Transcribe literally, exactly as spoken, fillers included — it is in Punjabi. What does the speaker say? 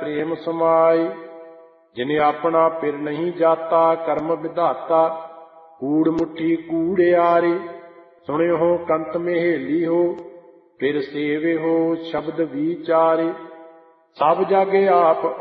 ਪ੍ਰੇਮ ਸਮਾਏ। ਜਿਨੇ ਆਪਣਾ ਪਿਰ ਨਹੀਂ ਜਾਤਾ, ਕਰਮ ਵਿਧਾਤਾ ਕੂੜ ਮੁੱਠੀ ਕੂੜਿਆਰੇ। ਸੁਣਿਓ ਕੰਤ ਮਹੇਲੀ ਹੋ, ਪਿਰ ਸੇਵਿਓ ਸ਼ਬਦ ਵਿਚਾਰੇ। ਸਭ ਜਗ ਆਪ